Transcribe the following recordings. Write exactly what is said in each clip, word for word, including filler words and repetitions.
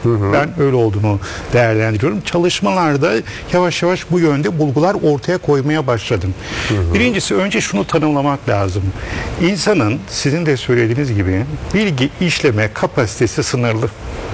Hı hı. Ben öyle olduğunu değerlendiriyorum. Çalışmalarda yavaş yavaş bu yönde bulgular ortaya koymaya başladım. Hı hı. Birincisi önce şunu tanımlamak lazım. İnsanın sizin de söylediğiniz gibi bilgi işleme kapasitesi sınırlı.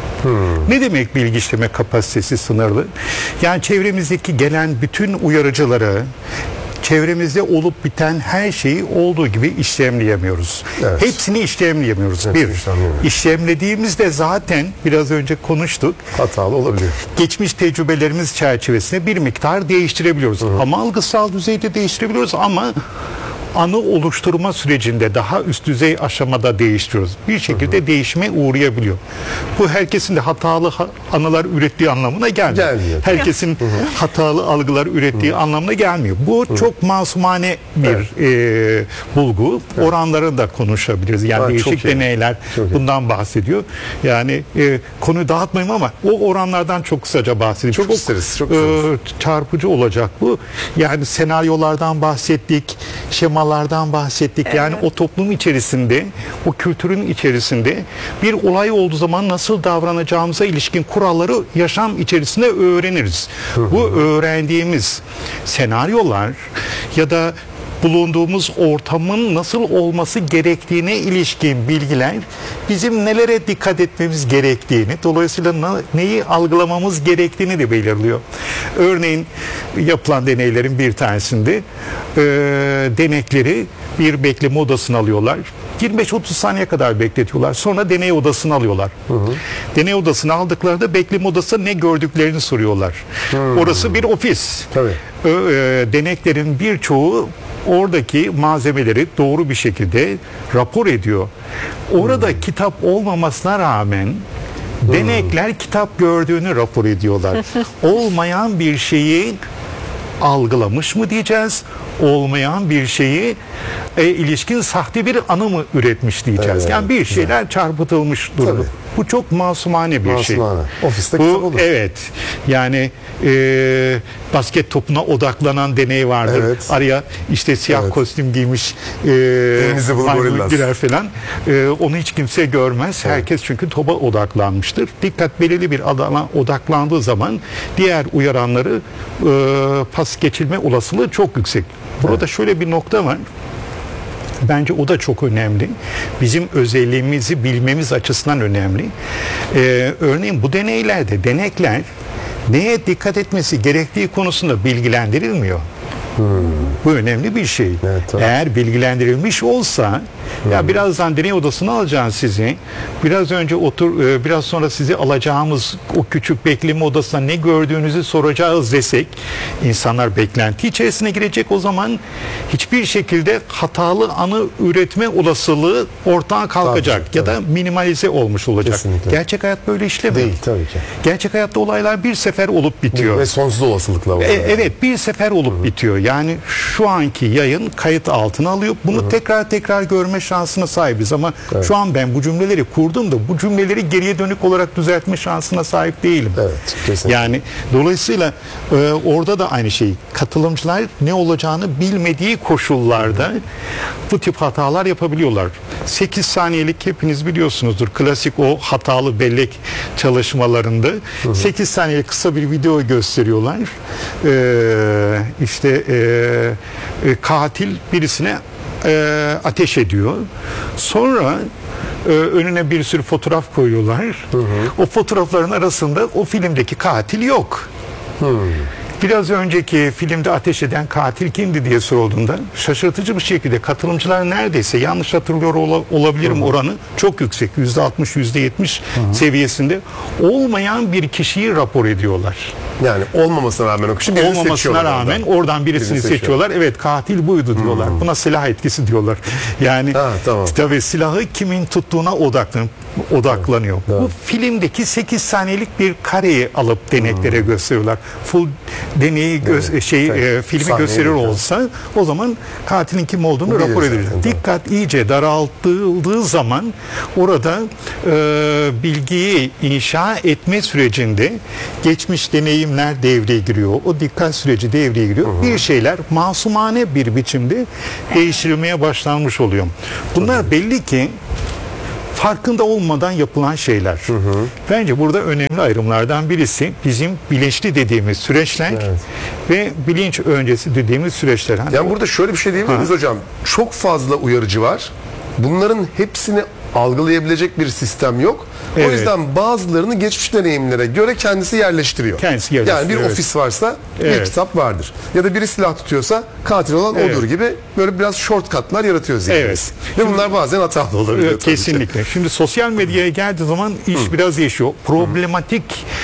Hmm. Ne demek bilgi işleme kapasitesi sınırlı? Yani çevremizdeki gelen bütün uyarıcıları, çevremizde olup biten her şeyi olduğu gibi işlemleyemiyoruz. Evet. Hepsini işlemleyemiyoruz. Evet, bir, işlemlediğimizde zaten biraz önce konuştuk. Hatalı olabiliyor. Geçmiş tecrübelerimiz çerçevesinde bir miktar değiştirebiliyoruz. Hı. Ama algısal düzeyde değiştirebiliyoruz ama anı oluşturma sürecinde daha üst düzey aşamada değiştiriyoruz. Bir şekilde hı hı. değişime uğrayabiliyor. Bu herkesin de hatalı ha anılar ürettiği anlamına gelmiyor. gelmiyor. Herkesin hı hı. hatalı algılar ürettiği hı hı. anlamına gelmiyor. Bu hı hı. çok masumane bir evet. e, bulgu. Evet. Oranları da konuşabiliriz. Yani ha, değişik deneyler çok bundan iyi. bahsediyor. Yani e, konuyu dağıtmayayım ama o oranlardan çok kısaca bahsedeyim. Çok, çok isteriz. Çok e, çarpıcı olacak bu. Yani senaryolardan bahsettik. Şema lardan bahsettik. Evet. Yani o toplum içerisinde, o kültürün içerisinde bir olay olduğu zaman nasıl davranacağımıza ilişkin kuralları yaşam içerisinde öğreniriz. Hı hı. Bu öğrendiğimiz senaryolar ya da bulunduğumuz ortamın nasıl olması gerektiğine ilişkin bilgiler bizim nelere dikkat etmemiz gerektiğini, dolayısıyla neyi algılamamız gerektiğini de belirliyor. Örneğin yapılan deneylerin bir tanesinde e, denekleri bir bekleme odasına alıyorlar. yirmi beş otuz saniye kadar bekletiyorlar. Sonra deney odasına alıyorlar. Hı hı. Deney odasına aldıklarında bekleme odasında ne gördüklerini soruyorlar. Hı. Orası bir ofis. Tabii. Ö, e, deneklerin birçoğu oradaki malzemeleri doğru bir şekilde rapor ediyor. Orada hmm. kitap olmamasına rağmen hmm. denekler kitap gördüğünü rapor ediyorlar. Olmayan bir şeyi algılamış mı diyeceğiz? Olmayan bir şeyi e, ilişkin sahte bir anı mı üretmiş diyeceğiz? Evet, yani bir şeyler evet. çarpıtılmış durumda. Bu çok masumane bir masumane. şey. Ofiste bu, kitap olur. Evet. Yani e, basket topuna odaklanan deney vardır. Evet. Araya işte siyah evet. kostüm giymiş e, maymun girer falan. E, onu hiç kimse görmez. Evet. Herkes çünkü topa odaklanmıştır. Dikkat belirli bir alana odaklandığı zaman diğer uyaranları e, pas geçilme olasılığı çok yüksek. Burada evet. şöyle bir nokta var. Bence o da çok önemli. Bizim özelliğimizi bilmemiz açısından önemli. Ee, örneğin bu deneylerde denekler neye dikkat etmesi gerektiği konusunda bilgilendirilmiyor. Hmm. Bu önemli bir şey. Evet, tamam. Eğer bilgilendirilmiş olsa hmm. ya birazdan deney odasına alacağız sizi. Biraz önce otur, biraz sonra sizi alacağımız o küçük bekleme odasına ne gördüğünüzü soracağız desek, insanlar beklenti içerisine girecek. O zaman hiçbir şekilde hatalı anı üretme olasılığı ortadan kalkacak tabii, ya tabii. da minimalize olmuş olacak. Kesinlikle. Gerçek hayat böyle işlemiyor. Değil tabii ki. Gerçek hayatta olaylar bir sefer olup bitiyor. Ve sonsuz olasılıkla var. E, evet, bir sefer olup Hı-hı. bitiyor. Yani şu anki yayın kayıt altına alıyor. Bunu Hı-hı. tekrar tekrar görme şansına sahibiz ama evet. şu an ben bu cümleleri kurdum da bu cümleleri geriye dönük olarak düzeltme şansına sahip değilim. Evet, kesinlikle. Yani dolayısıyla e, orada da aynı şey. Katılımcılar ne olacağını bilmediği koşullarda Hı-hı. bu tip hatalar yapabiliyorlar. sekiz saniyelik hepiniz biliyorsunuzdur. Klasik o hatalı bellek çalışmalarında Hı-hı. sekiz saniyelik kısa bir video gösteriyorlar. Ee, işte e, e, katil birisine e, ateş ediyor. Sonra e, önüne bir sürü fotoğraf koyuyorlar. Hı hı. O fotoğrafların arasında o filmdeki katil yok. Hı. Biraz önceki filmde ateş eden katil kimdi diye sorulduğunda şaşırtıcı bir şekilde katılımcılar neredeyse yanlış hatırlıyor ol olabilirim Hı -hı. oranı çok yüksek. yüzde altmış yüzde yetmiş seviyesinde olmayan bir kişiyi rapor ediyorlar. Yani olmamasına rağmen o kişi birini olmamasına rağmen oradan, oradan birisini birini seçiyorlar. Evet katil buydu diyorlar. Hmm. Buna silah etkisi diyorlar. Yani ha, tamam. tabii silahı kimin tuttuğuna odaklan odaklanıyor. Evet. Bu filmdeki sekiz saniyelik bir kareyi alıp deneklere hmm. gösteriyorlar. Full deneyi gö evet. şey evet. e, filmi Sahneyi gösterir olsa o zaman katilin kim olduğunu Bu rapor edilir. Dikkat iyice daraltıldığı zaman orada e, bilgiyi inşa etme sürecinde geçmiş deneyimler devreye giriyor. O dikkat süreci devreye giriyor. Hı hı. Bir şeyler masumane bir biçimde değiştirilmeye başlanmış oluyor. Bunlar belli ki farkında olmadan yapılan şeyler. Hı hı. Bence burada önemli ayrımlardan birisi bizim bilinçli dediğimiz süreçler evet. ve bilinç öncesi dediğimiz süreçler. Hani yani o... burada şöyle bir şey diyebilir miyiz hocam? Çok fazla uyarıcı var. Bunların hepsini algılayabilecek bir sistem yok. Evet. O yüzden bazılarını geçmiş deneyimlere göre kendisi yerleştiriyor. Kendisi yerleştiriyor. Yani bir evet. ofis varsa evet. bir kitap vardır. Ya da biri silah tutuyorsa katil olan evet. odur gibi böyle biraz shortcutlar yaratıyor zihnimiz. Evet. Ve Şimdi, bunlar bazen hatalı olabiliyor. Kesinlikle. Şimdi sosyal medyaya geldiği zaman iş Hı. biraz değişiyor. Problematik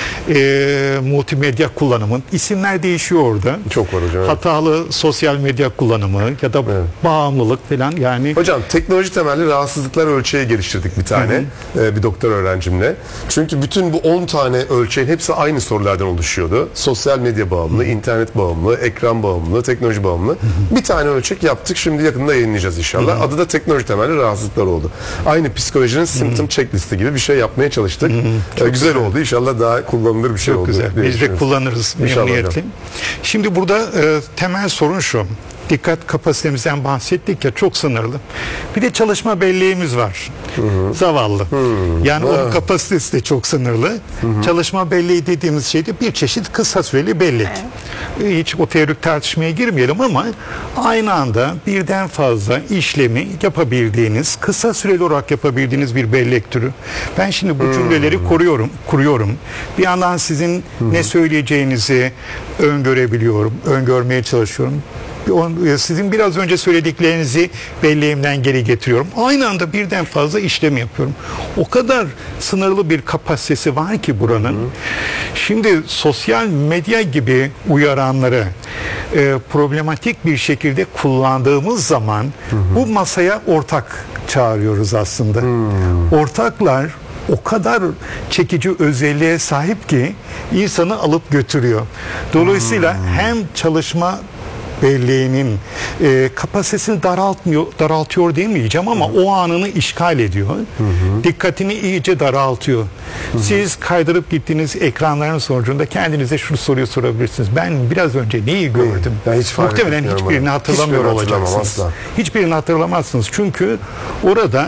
e, multimedya kullanımı, isimler değişiyor orada. Çok var hocam. Evet. Hatalı sosyal medya kullanımı ya da evet. bağımlılık falan yani. Hocam teknoloji temelli rahatsızlıklar ölçeği geliştirdik bir tane. Hı hı. Bir doktor öğrencimle. Çünkü bütün bu on tane ölçeğin hepsi aynı sorulardan oluşuyordu. Sosyal medya bağımlılığı, hı. internet bağımlılığı, ekran bağımlılığı, teknoloji bağımlılığı. Hı hı. Bir tane ölçek yaptık. Şimdi yakında yayınlayacağız inşallah. Hı hı. Adı da teknoloji temelli rahatsızlıklar oldu. Aynı psikolojinin symptom checklisti gibi bir şey yapmaya çalıştık. Hı hı. Ee, güzel güzel oldu. İnşallah daha kullanılır bir şey Çok oldu. Güzel. Biz de kullanırız memnuniyetle. Şimdi burada e, temel sorun şu. Dikkat kapasitemizden bahsettik ya, çok sınırlı. Bir de çalışma belleğimiz var. Hı hı. Zavallı. Hı. Yani ha. onun kapasitesi de çok sınırlı. Hı hı. Çalışma belleği dediğimiz şey de bir çeşit kısa süreli bellek. Evet. Hiç o teorik tartışmaya girmeyelim ama aynı anda birden fazla işlemi yapabildiğiniz, kısa süreli olarak yapabildiğiniz bir bellek türü. Ben şimdi bu hı. cümleleri kuruyorum, kuruyorum. Bir yandan sizin hı. ne söyleyeceğinizi öngörebiliyorum, öngörmeye çalışıyorum. Sizin biraz önce söylediklerinizi belleğimden geri getiriyorum. Aynı anda birden fazla işlem yapıyorum. O kadar sınırlı bir kapasitesi var ki buranın. Hı hı. Şimdi sosyal medya gibi uyaranları e, problematik bir şekilde kullandığımız zaman hı hı. bu masaya ortak çağırıyoruz aslında. Hı. Ortaklar o kadar çekici özelliğe sahip ki insanı alıp götürüyor. Dolayısıyla hmm. hem çalışma belleğinin e, kapasitesini daraltmıyor, daraltıyor demeyeceğim ama hı hı. o anını işgal ediyor. Hı hı. Dikkatini iyice daraltıyor. Hı hı. Siz kaydırıp gittiğiniz ekranların sonucunda kendinize şu soruyu sorabilirsiniz. Ben biraz önce neyi gördüm? Hiç Muhtemelen hiçbirini hatırlamıyor hiçbirini olacaksınız. Hiçbirini hatırlamazsınız. Çünkü orada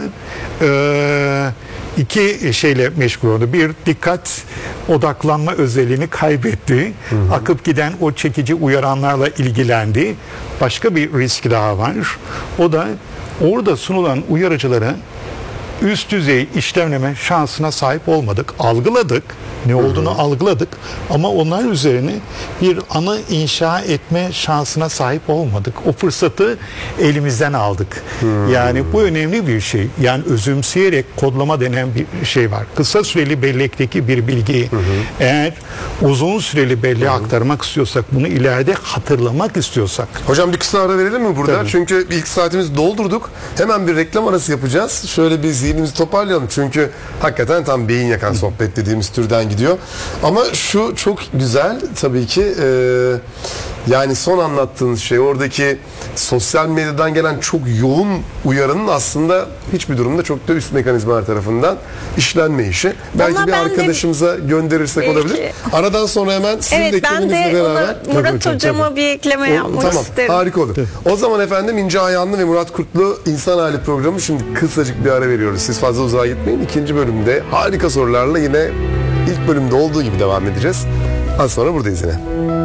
e, iki şeyle meşgul oldu. Bir, dikkat odaklanma özelliğini kaybetti. Hı hı. Akıp giden o çekici uyaranlarla ilgilendi. Başka bir risk daha var. O da orada sunulan uyarıcılara üst düzey işlemleme şansına sahip olmadık. Algıladık. Ne olduğunu hı hı. algıladık. Ama onlar üzerine bir anı inşa etme şansına sahip olmadık. O fırsatı elimizden aldık. Hı. Yani bu önemli bir şey. Yani özümseyerek kodlama denen bir şey var. Kısa süreli bellekteki bir bilgiyi hı hı. eğer uzun süreli belleğe hı hı. aktarmak istiyorsak, bunu ileride hatırlamak istiyorsak. Hocam bir kısa ara verelim mi burada? Tabii. Çünkü ilk saatimizi doldurduk. Hemen bir reklam arası yapacağız. Şöyle bir zihnimizi toparlayalım. Çünkü hakikaten tam beyin yakan sohbet dediğimiz türden gidiyor. Ama şu çok güzel tabii ki e, yani son anlattığınız şey, oradaki sosyal medyadan gelen çok yoğun uyarının aslında hiçbir durumda çok da üst mekanizmalar tarafından işlenme işi. Belki Ama bir ben arkadaşımıza de, gönderirsek belki olabilir. Aradan sonra hemen sizin evet, de eklemenizle beraber. Murat hocam, hocama tabii. bir ekleme o, yapmak tamam, isterim. Harika olur. O zaman efendim İnce Ayhanlı ve Murat Kurtlu İnsan Hali programı şimdi kısacık bir ara veriyoruz. Siz fazla uzağa gitmeyin. İkinci bölümde harika sorularla yine ilk bölümde olduğu gibi devam edeceğiz. Az sonra buradayız yine.